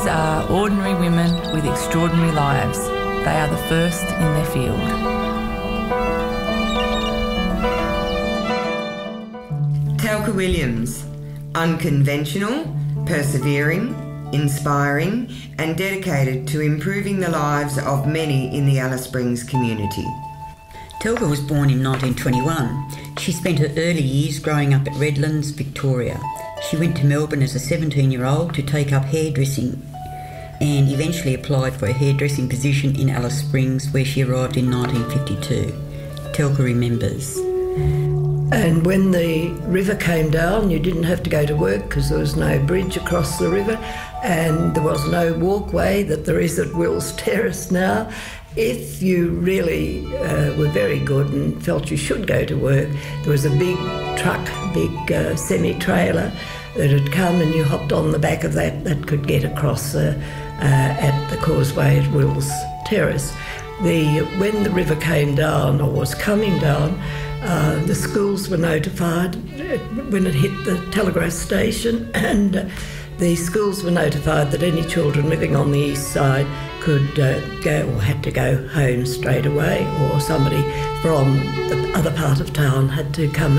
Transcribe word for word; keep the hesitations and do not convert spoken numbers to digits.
These are ordinary women with extraordinary lives. They are the first in their field. Telka Williams, unconventional, persevering, inspiring and dedicated to improving the lives of many in the Alice Springs community. Telka was born in nineteen twenty-one. She spent her early years growing up at Redlands, Victoria. She went to Melbourne as a seventeen-year-old to take up hairdressing and eventually applied for a hairdressing position in Alice Springs, where she arrived in nineteen fifty-two. Telka remembers. And when the river came down, you didn't have to go to work because there was no bridge across the river and there was no walkway that there is at Wills Terrace now. If you really uh, were very good and felt you should go to work, there was a big truck, big uh, semi-trailer that had come and you hopped on the back of that that could get across uh, uh, at the causeway at Wills Terrace. The, when the river came down or was coming down, uh, the schools were notified when it hit the telegraph station, and uh, the schools were notified that any children living on the east side could uh, go or had to go home straight away, or somebody from the other part of town had to come